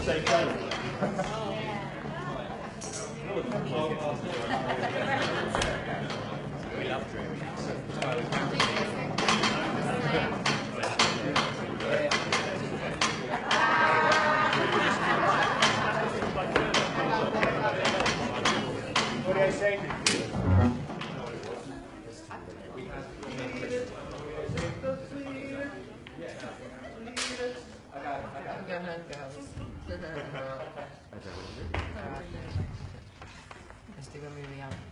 same table. We love drinks. What do I say? Go ahead, girls. Let's do a movie out.